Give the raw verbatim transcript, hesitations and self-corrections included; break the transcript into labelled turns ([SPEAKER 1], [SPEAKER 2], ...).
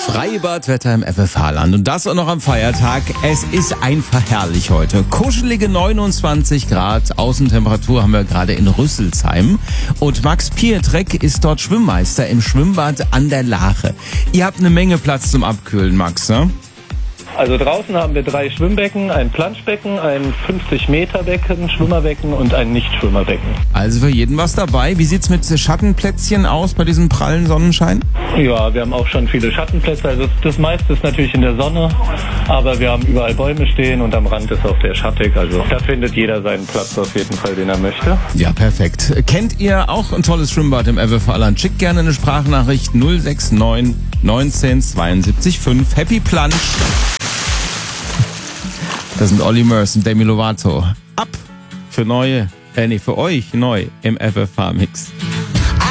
[SPEAKER 1] Freibadwetter im F F H-Land und das auch noch am Feiertag. Es ist einfach herrlich heute. Kuschelige neunundzwanzig Grad, Außentemperatur haben wir gerade in Rüsselsheim. Und Max Pietrek ist dort Schwimmmeister im Schwimmbad an der Lache. Ihr habt eine Menge Platz zum Abkühlen, Max, ne?
[SPEAKER 2] Also draußen haben wir drei Schwimmbecken, ein Planschbecken, ein fünfzig Meter Becken, Schwimmerbecken und ein Nicht-Schwimmerbecken.
[SPEAKER 1] Also für jeden was dabei. Wie sieht's mit Schattenplätzchen aus bei diesem prallen Sonnenschein?
[SPEAKER 2] Ja, wir haben auch schon viele Schattenplätze. Also das meiste ist natürlich in der Sonne, aber wir haben überall Bäume stehen und am Rand ist auch der schattig. Also da findet jeder seinen Platz auf jeden Fall, den er möchte.
[SPEAKER 1] Ja, perfekt. Kennt ihr auch ein tolles Schwimmbad im F F H-Land? Schickt gerne eine Sprachnachricht null sechs neun neunzehn zweiundsiebzig fünf. Happy Plunge! Das sind Olli Murs und Demi Lovato. Ab für neue, äh, nee, für euch neu im F F H-Mix.